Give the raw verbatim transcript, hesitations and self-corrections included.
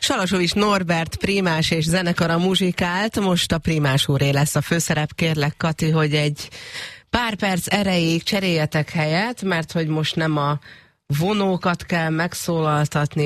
Salasovics Norbert prímás és zenekara muzsikált, most a prímás úré lesz a főszerep. Kérlek, Kati, hogy egy pár perc erejéig cseréljetek helyet, mert hogy most nem a vonókat kell megszólaltatni,